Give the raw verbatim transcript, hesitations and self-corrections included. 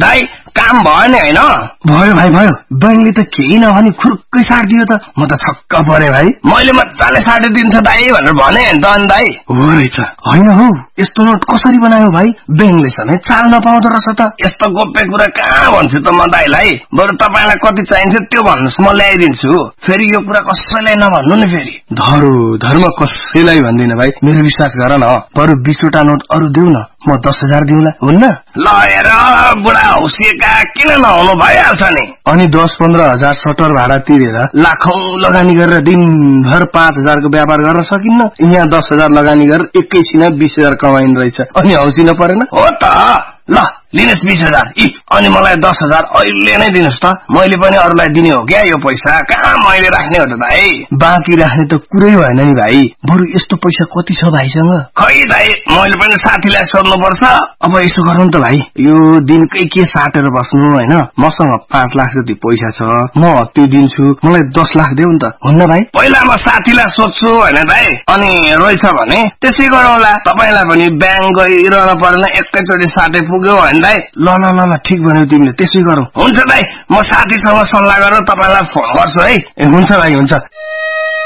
दाइ काम भयो नि हैन? भयो भाइ भयो। बैंकले त केही नभनी खुर्कै साटिदियो त। म त छक्क परे भाइ। मैले मजाले साटिदिन्छ दाइ भनेर भने नि त अनि दाइ। हो रहेछ। हैन हौ, यस्तो नोट कसरी बनायो भाइ? बैंकले समेत चाल नपाउँदो रहेछ त। यस्तो गोप्य कुरा कहाँ भन्छु त म दाइलाई? बरु तपाईलाई कति चाहिन्छ त्यो भन्नुस्, म ल्याइदिन्छु। फेरि यो कुरा कसैलाई नभन्नु नि फेरि। धरो धर्म कसैलाई भन्दिन भाइ, मेरो विश्वास गर न। बरु बीसवटा नोट अरु देऊ न, म दस हजार दिउँला, हुन्न? ल हेर बुढा हौसिएका किन नहुनु, भइहाल्छ नि। अनि दस पन्ध्र हजार सटर भाडा तिरेर लाखौं लगानी गरेर दिनभर पाँच हजारको व्यापार गर्न सकिन्न। यहाँ दस हजार लगानी गरेर एकैछिन बीस हजार कमाइन् रहेछ। अनि हौसी नपरेन? हो त। ल लिनुहोस् बीस हजार। इ अनि मलाई दस हजार अहिले नै दिनुहोस् त। मैले पनि अरूलाई दिने हो क्या यो पैसा, कहाँ मैले राख्ने हो त भाइ? बाँकी राख्ने त कुरै भएन नि भाइ। बरु यस्तो पैसा कति छ भाइसँग? खै भाइ, मैले पनि साथीलाई सोध्नु पर्छ। अब यसो गरौँ त भाइ, यो दिनकै के साटेर बस्नु हैन? मसँग पाँच लाख जति पैसा छ, म त्यो दिन्छु। मलाई दस लाख देऊ नि त, हुन्न भाइ? पहिला म साथीलाई सोध्छु हैन भाइ, अनि रहेछ भने त्यसै गरौँला। तपाईलाई पनि ब्याङ्क गइरहन परेन, एकैचोटि साटे पुग्यो हैन भाइ? ल ल ल ल ठीक भन्यौ तिमीले, त्यसै गरौँ। हुन्छ भाइ, म साथीसँग सल्लाह गरेर तपाईलाई फोन गर्छु है। ए हुन्छ भाइ, हुन्छ।